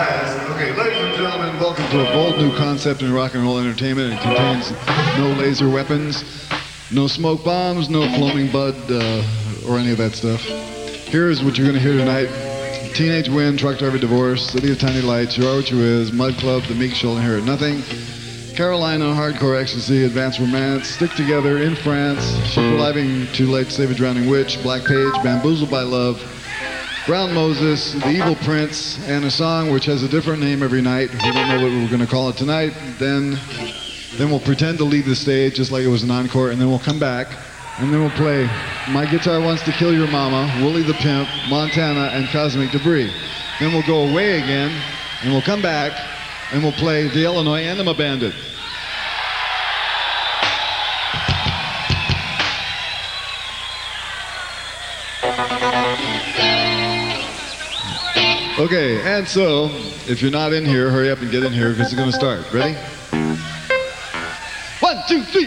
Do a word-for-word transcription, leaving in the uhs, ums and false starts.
Okay, ladies and gentlemen, welcome to a bold new concept in rock and roll entertainment. It contains no laser weapons, no smoke bombs, no foaming bud, uh, or any of that stuff. Here's what you're going to hear tonight. Teenage Wind, Truck Driver Divorce, City of Tiny Lights, You Are What You Is, Mud Club, The Meek Shall Inherit Nothing, Carolina, Hardcore Ecstasy, Advanced Romance, Stick Together, In France, Ship Arriving, Too Late to Save a Drowning Witch, Black Page, Bamboozled by Love, Brown Moses, The Evil Prince, and a song which has a different name every night. We don't know what we're going to call it tonight. Then, then we'll pretend to leave the stage just like it was an encore, and then we'll come back, and then we'll play My Guitar Wants to Kill Your Mama, Wooly the Pimp, Montana, and Cosmic Debris. Then we'll go away again, and we'll come back, and we'll play the Illinois Enema Bandit. Okay, and so, if you're not in here, hurry up and get in here because it's going to start. Ready?